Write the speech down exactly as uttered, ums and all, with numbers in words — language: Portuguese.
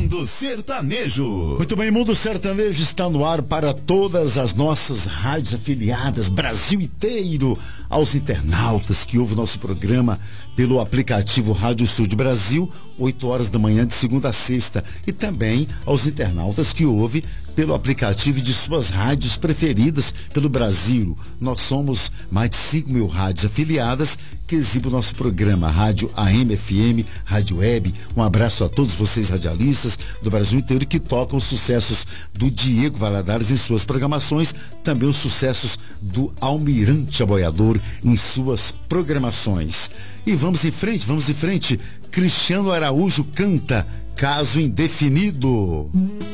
Mundo Sertanejo. Muito bem, Mundo Sertanejo está no ar para todas as nossas rádios afiliadas, Brasil inteiro, aos internautas que ouvem o nosso programa pelo aplicativo Rádio Estúdio Brasil, oito horas da manhã de segunda a sexta, e também aos internautas que ouvem pelo aplicativo de suas rádios preferidas pelo Brasil. Nós somos mais de cinco mil rádios afiliadas que exibem o nosso programa, Rádio A M, F M, Rádio Web. Um abraço a todos vocês radialistas do Brasil inteiro que tocam os sucessos do Diego Valadares em suas programações, também os sucessos do Almirante Aboiador em suas programações. E vamos em frente, vamos em frente. Cristiano Araújo canta Caso Indefinido.